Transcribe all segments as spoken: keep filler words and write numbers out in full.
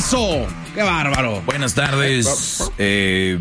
eso. ¡Qué bárbaro! Buenas tardes. Eh,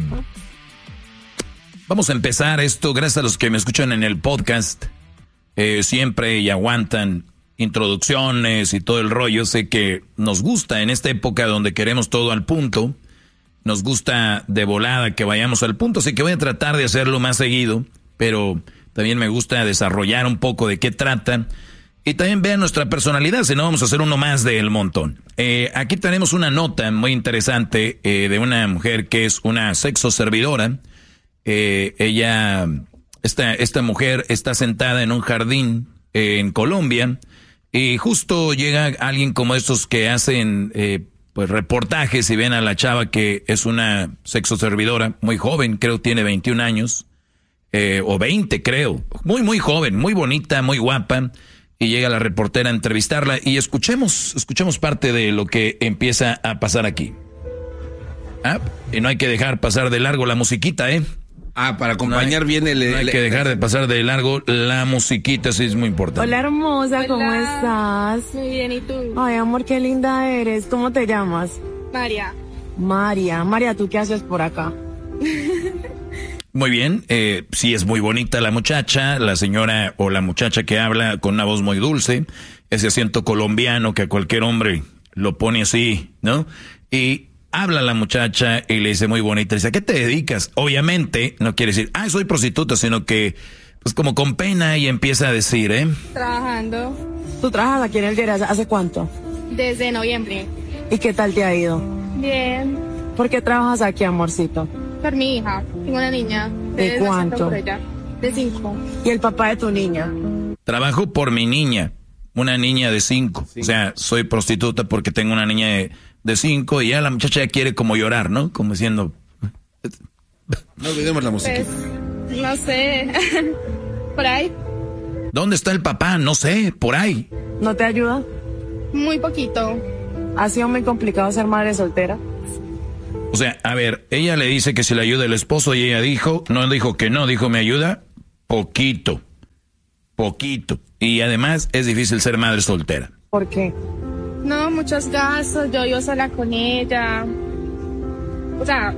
vamos a empezar esto. Gracias a los que me escuchan en el podcast. Eh, siempre y aguantan introducciones y todo el rollo. Sé que nos gusta en esta época donde queremos todo al punto. Nos gusta de volada que vayamos al punto. Así que voy a tratar de hacerlo más seguido. Pero también me gusta desarrollar un poco de qué trata. Y también vean nuestra personalidad, si no vamos a hacer uno más del montón. Eh, aquí tenemos una nota muy interesante eh, de una mujer que es una sexo servidora. Eh, ella, esta, esta mujer está sentada en un jardín eh, en Colombia y justo llega alguien como estos que hacen eh, pues reportajes y ven a la chava que es una sexo servidora muy joven, creo tiene veintiún años eh, o veinte creo, muy muy joven, muy bonita, muy guapa. Y llega la reportera a entrevistarla y escuchemos, escuchemos parte de lo que empieza a pasar aquí. Ah, y no hay que dejar pasar de largo la musiquita, ¿eh? Ah, para acompañar no hay, bien el... No hay el, que dejar de pasar de largo la musiquita, sí es muy importante. Hola hermosa, Hola. ¿Cómo estás? Muy bien, ¿y tú? Ay, amor, qué linda eres. ¿Cómo te llamas? María. María, María, ¿tú qué haces por acá? Muy bien, eh, sí es muy bonita la muchacha, la señora o la muchacha que habla con una voz muy dulce, ese acento colombiano que a cualquier hombre lo pone así, ¿no? Y habla la muchacha y le dice muy bonita, dice, ¿a qué te dedicas? Obviamente no quiere decir, ah, soy prostituta, sino que pues como con pena y empieza a decir, ¿eh? Trabajando. ¿Tú trabajas aquí en el diario hace cuánto? Desde noviembre. ¿Y qué tal te ha ido? Bien. ¿Por qué trabajas aquí, amorcito? Por mi hija, tengo una niña. ¿De cuánto? De cinco. ¿Y el papá de tu niña? Trabajo por mi niña, una niña de cinco. Sí. O sea, soy prostituta porque tengo una niña de, de cinco y ya la muchacha ya quiere como llorar, ¿no? Como diciendo... No olvidemos la música. Pues, no sé, por ahí. ¿Dónde está el papá? No sé, por ahí. ¿No te ayuda? Muy poquito. ¿Ha sido muy complicado ser madre soltera? O sea, a ver, ella le dice que se le ayuda el esposo y ella dijo, no dijo que no, dijo me ayuda poquito, poquito. Y además es difícil ser madre soltera. ¿Por qué? No, muchos gastos, yo vivo sola con ella. O sea,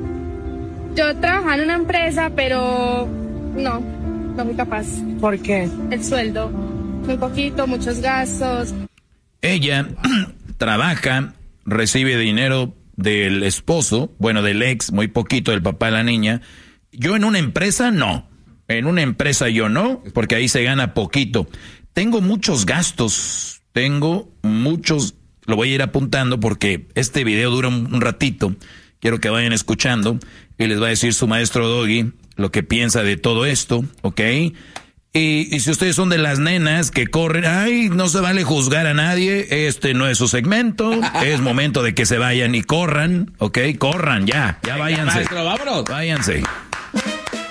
yo trabajaba en una empresa, pero no, no fui capaz. ¿Por qué? El sueldo, muy poquito, muchos gastos. Ella trabaja, recibe dinero del esposo, bueno, del ex, muy poquito, del papá de la niña. Yo en una empresa, no. En una empresa yo no, porque ahí se gana poquito. Tengo muchos gastos, tengo muchos, lo voy a ir apuntando porque este video dura un, un ratito. Quiero que vayan escuchando y les va a decir su maestro Doggy lo que piensa de todo esto, ¿ok? Y, y si ustedes son de las nenas que corren, ay, no se vale juzgar a nadie, este no es su segmento, es momento de que se vayan y corran, ¿ok? Corran, ya, ya váyanse. Maestro, vámonos. Váyanse.